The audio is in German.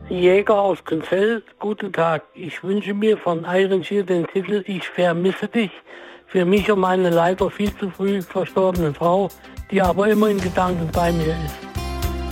Jäger aus Künzell, guten Tag. Ich wünsche mir von Iron Shear den Titel Ich vermisse dich. Für mich und meine leider viel zu früh verstorbene Frau, die aber immer in Gedanken bei mir ist.